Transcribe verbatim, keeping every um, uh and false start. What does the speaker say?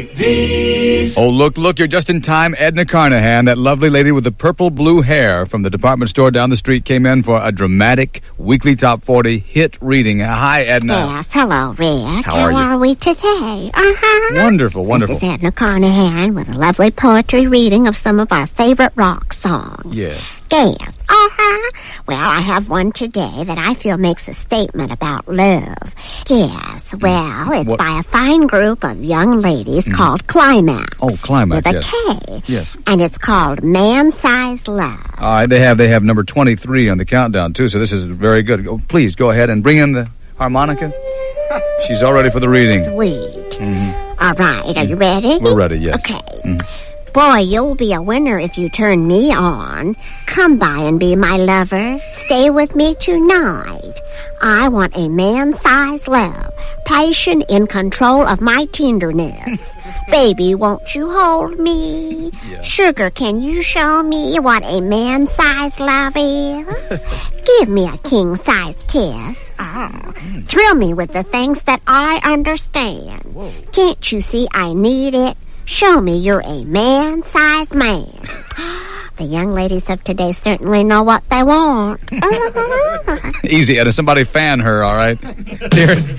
Rick Dees. Oh, look, look, you're just in time. Edna Carnahan, that lovely lady with the purple-blue hair from the department store down the street, came in for a dramatic weekly top forty hit reading. Hi, Edna. Yes, hello, Rick. How are you? are we today? Uh-huh. Wonderful, wonderful. This is Edna Carnahan with a lovely poetry reading of some of our favorite rock songs. Yes. Yes. Uh-huh. Well, I have one today that I feel makes a statement about love. Yes, well, it's What? by a fine group of young ladies mm. called Climax. Oh, Climax, With a yes. K. Yes. And it's called Man-Sized Love. All right, they have they have number twenty-three on the countdown, too, so this is very good. Oh, please, go ahead and bring in the harmonica. She's all ready for the reading. Sweet. Mm-hmm. All right, are you ready? We're ready, yes. Okay. Mm-hmm. Boy, you'll be a winner if you turn me on. Come by and be my lover. Stay with me tonight. I want a man-sized love, patient in control of my tenderness. Baby, won't you hold me? Yeah. Sugar, can you show me what a man-sized love is? Give me a king-sized kiss. Oh. Thrill me with the things that I understand. Whoa. Can't you see I need it? Show me you're a man-sized man. The young ladies of today certainly know what they want. Easy, Edna. Somebody fan her, all right? Here,